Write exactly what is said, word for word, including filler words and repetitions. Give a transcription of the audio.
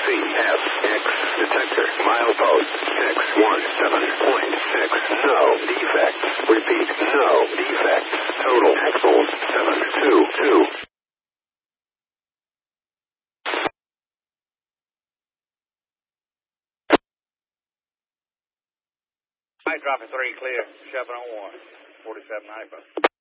C F X detector milepost X one seven point six. No defects. Repeat, no defects. Total axles seven two two. Right, dropping three clear. seven oh one. forty-seven ninety-five.